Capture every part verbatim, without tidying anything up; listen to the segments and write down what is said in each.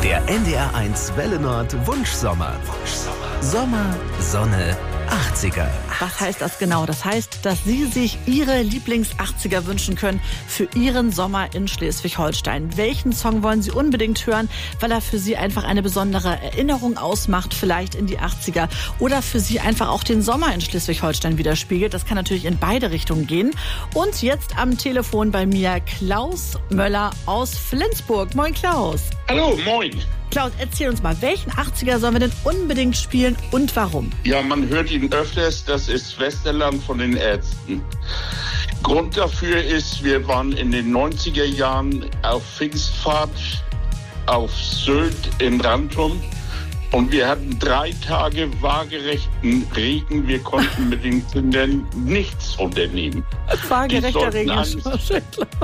Der N D R eins Welle Nord Wunschsommer. Wunschsommer. Sommer, Sonne, achtziger. Was heißt das genau? Das heißt, dass Sie sich Ihre Lieblings-achtziger wünschen können für Ihren Sommer in Schleswig-Holstein. Welchen Song wollen Sie unbedingt hören, weil er für Sie einfach eine besondere Erinnerung ausmacht, vielleicht in die achtziger, oder für Sie einfach auch den Sommer in Schleswig-Holstein widerspiegelt? Das kann natürlich in beide Richtungen gehen. Und jetzt am Telefon bei mir Klaus Möller aus Flensburg. Moin Klaus. Hallo, moin. Klaus, erzähl uns mal, welchen achtziger sollen wir denn unbedingt spielen und warum? Ja, man hört ihn öfters, das ist Westerland von den Ärzten. Grund dafür ist, wir waren in den neunziger Jahren auf Pfingstfahrt auf Sylt in Rantum und wir hatten drei Tage waagerechten Regen. Wir konnten mit den Kindern nichts unternehmen. Waagerechter Regen ist schon schön, Klaus.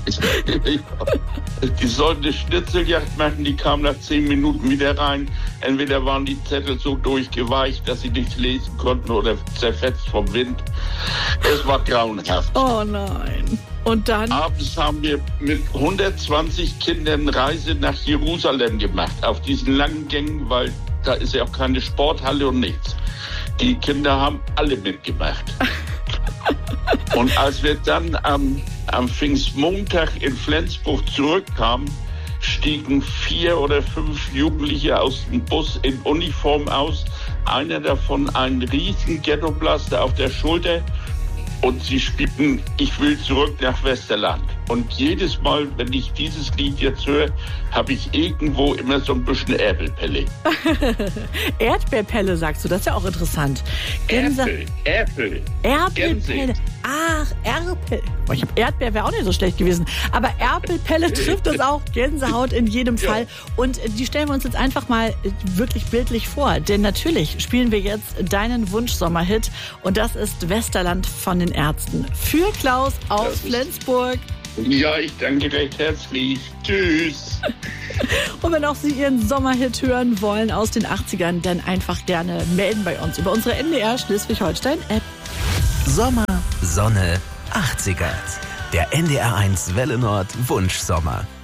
Die sollten eine Schnitzeljagd machen, die kamen nach zehn Minuten wieder rein. Entweder waren die Zettel so durchgeweicht, dass sie nicht lesen konnten, oder zerfetzt vom Wind. Es war grauenhaft. Oh nein. Und dann? Abends haben wir mit hundertzwanzig Kindern Reise nach Jerusalem gemacht, auf diesen langen Gängen, weil da ist ja auch keine Sporthalle und nichts. Die Kinder haben alle mitgemacht. Und als wir dann am, am Pfingstmontag in Flensburg zurückkamen, stiegen vier oder fünf Jugendliche aus dem Bus in Uniform aus. Einer davon einen riesen Ghettoblaster auf der Schulter. Und sie spielten "Ich will zurück nach Westerland". Und jedes Mal, wenn ich dieses Lied jetzt höre, habe ich irgendwo immer so ein bisschen Erdbeerpelle. Erdbeerpelle, sagst du, das ist ja auch interessant. Gänse Erpel, Erpel. Erpelpelle. Ach, Erpel. Boah, ich habe Erdbeer, wäre auch nicht so schlecht gewesen. Aber Erpelpelle trifft das auch. Gänsehaut in jedem Fall. Ja. Und die stellen wir uns jetzt einfach mal wirklich bildlich vor. Denn natürlich spielen wir jetzt deinen Wunschsommerhit. Und das ist Westerland von den Ärzten. Für Klaus aus Flensburg. Ja, ich danke recht herzlich. Tschüss. Und wenn auch Sie Ihren Sommerhit hören wollen aus den achtzigern, dann einfach gerne melden bei uns über unsere N D R Schleswig-Holstein-App. Sommer, Sonne, achtziger. Der N D R eins Welle Nord Wunschsommer.